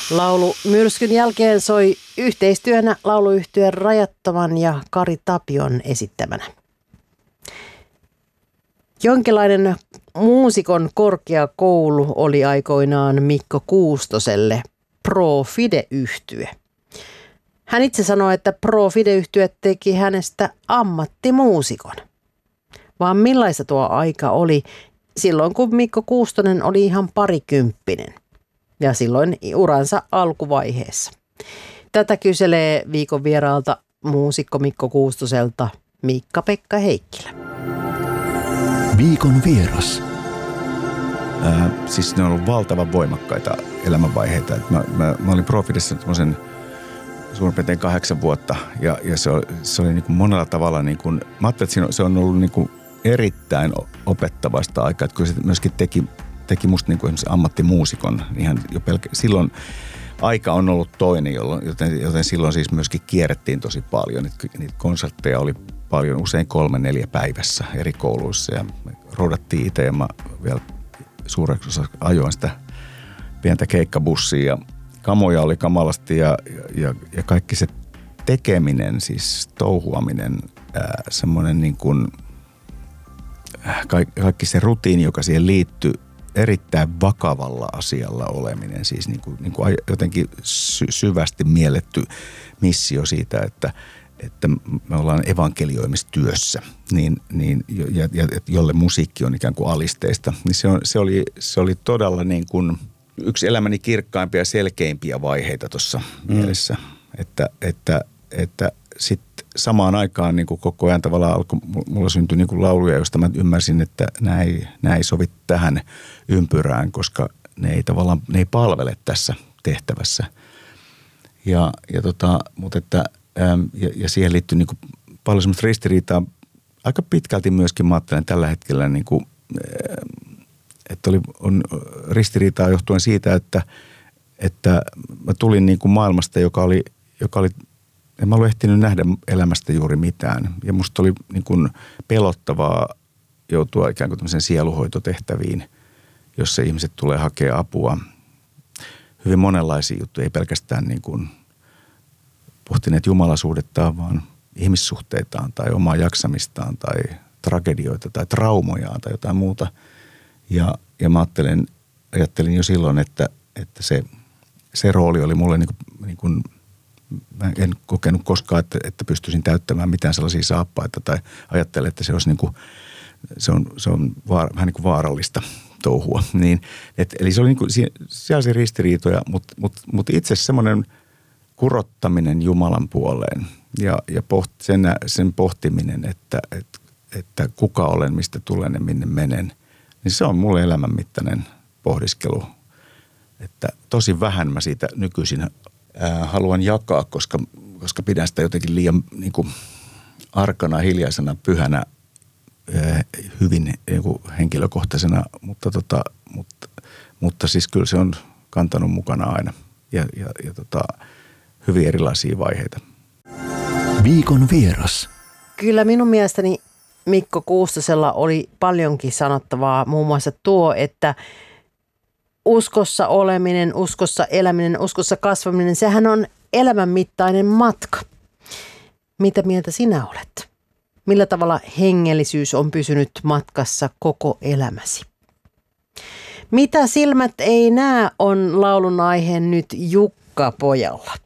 Laulumyrskyn jälkeen soi yhteistyönä lauluyhtyeen Rajattoman ja Kari Tapion esittämänä. Jonkinlainen muusikon korkeakoulu oli aikoinaan Mikko Kuustoselle Pro Fide-yhtye. Hän itse sanoi, että Pro Fide-yhtye teki hänestä ammattimuusikon. Vaan millaista tuo aika oli silloin, kun Mikko Kuustonen oli ihan parikymppinen ja silloin uransa alkuvaiheessa. Tätä kyselee viikon vieraalta muusikko Mikko Kuustoselta Miikka-Pekka Heikkilä. Viikon vieras. Siis ne on ollut valtavan voimakkaita elämänvaiheita. Mä olin Pro Fidessä semmoisen suurin piirtein 8 vuotta ja se oli niin kuin monella tavalla, niin kuin, mä ajattelin, että se on ollut niin kuin erittäin opettavasta aikaa, että kyllä se myöskin teki musta niin kuin esimerkiksi ammattimuusikon ihan jo silloin aika on ollut toinen, joten silloin siis myöskin kierrettiin tosi paljon. Niitä konsertteja oli paljon, usein 3-4 päivässä eri kouluissa ja me roudattiin itse ja mä vielä suureksi osa ajoin sitä pientä keikkabussia ja kamoja oli kamalasti ja kaikki se tekeminen, siis touhuaminen, semmoinen niin kuin kaikki se rutiini, joka siihen liittyy, erittäin vakavalla asialla oleminen, siis niin kuin jotenkin syvästi mielletty missio siitä, että me ollaan evankelioimistyössä, jolle musiikki on ikään kuin alisteista, niin se oli todella niin kuin yksi elämäni kirkkaimpia ja selkeimpiä vaiheita tuossa mielessä, että sitten samaan aikaan niin kuin koko ajan tavallaan mulla syntyi niin kuin lauluja, joista mä ymmärsin, että nämä ei sovi tähän ympyrään, koska ne ei palvele tässä tehtävässä. Ja siihen liittyy niin kuin paljon semmoista ristiriitaa. Aika pitkälti myöskin mä ajattelen tällä hetkellä, niin kuin, että on ristiriitaa johtuen siitä, että mä tulin niin kuin maailmasta, joka oli en mä ollut ehtinyt nähdä elämästä juuri mitään. Ja musta oli niin kuin pelottavaa joutua ikään kuin tämmöisen sieluhoitotehtäviin, jossa ihmiset tulee hakea apua. Hyvin monenlaisia juttuja, ei pelkästään niin kuin pohtineet jumalasuhdettaan, vaan ihmissuhteitaan tai omaa jaksamistaan tai tragedioita tai traumojaan tai jotain muuta. Ja mä ajattelin jo silloin, että se rooli oli mulle niin kuin mä en kokenut koskaan, että pystyisin täyttämään mitään sellaisia saappaita tai ajattelen, että se olisi niin kuin, se on vähän niin kuin vaarallista touhua. Niin, eli se oli niin kuin sellaisia ristiriitoja, mutta itse semmoinen kurottaminen Jumalan puoleen ja sen pohtiminen, että kuka olen, mistä tulen ja minne menen, niin se on mulle elämänmittainen pohdiskelu. Että tosi vähän mä siitä nykyisin haluan jakaa, koska pidän sitä jotenkin liian niin kuin arkana, hiljaisena, pyhänä, hyvin niin kuin henkilökohtaisena, mutta siis kyllä se on kantanut mukana aina ja hyvin erilaisia vaiheita. Viikon vieras. Kyllä minun mielestäni Mikko Kuustosella oli paljonkin sanottavaa, muun muassa tuo, että uskossa oleminen, uskossa eläminen, uskossa kasvaminen, sehän on elämänmittainen matka. Mitä mieltä sinä olet? Millä tavalla hengellisyys on pysynyt matkassa koko elämäsi? Mitä silmät ei näe on laulun aihe nyt Jukka Pojalla.